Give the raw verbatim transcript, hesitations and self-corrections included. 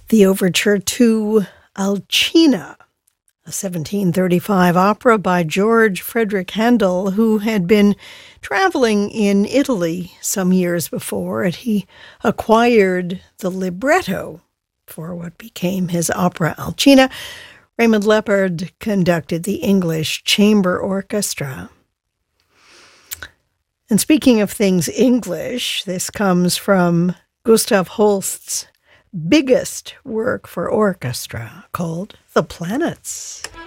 the overture to Alcina, a seventeen thirty-five opera by George Frederick Handel, who had been traveling in Italy some years before, and he acquired the libretto for what became his opera Alcina. Raymond Leppard conducted the English Chamber Orchestra. And speaking of things English, this comes from Gustav Holst's biggest work for orchestra called The Planets.